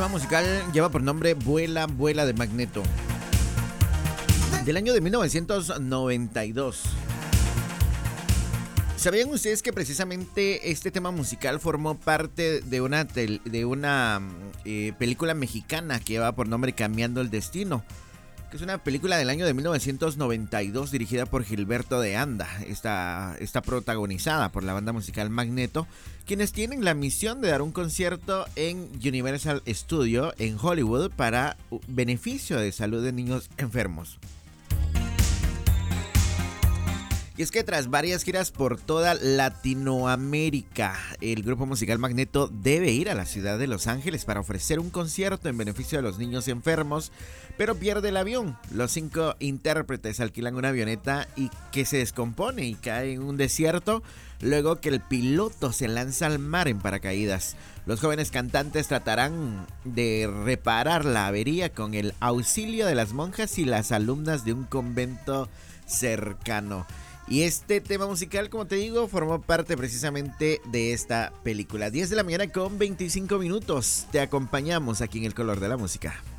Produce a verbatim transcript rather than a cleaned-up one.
tema musical lleva por nombre Vuela, Vuela de Magneto, del año de mil novecientos noventa y dos. ¿Sabían ustedes que precisamente este tema musical formó parte de una, tel- de una eh, película mexicana que lleva por nombre Cambiando el Destino? Que es una película del año de mil novecientos noventa y dos dirigida por Gilberto de Anda. Está, está protagonizada por la banda musical Magneto, quienes tienen la misión de dar un concierto en Universal Studio en Hollywood para beneficio de salud de niños enfermos. Y es que tras varias giras por toda Latinoamérica, el grupo musical Magneto debe ir a la ciudad de Los Ángeles para ofrecer un concierto en beneficio de los niños enfermos, pero pierde el avión. Los cinco intérpretes alquilan una avioneta y que se descompone y cae en un desierto, luego que el piloto se lanza al mar en paracaídas. Los jóvenes cantantes tratarán de reparar la avería con el auxilio de las monjas y las alumnas de un convento cercano. Y este tema musical, como te digo, formó parte precisamente de esta película. diez de la mañana con veinticinco minutos. Te acompañamos aquí en El Color de la Música.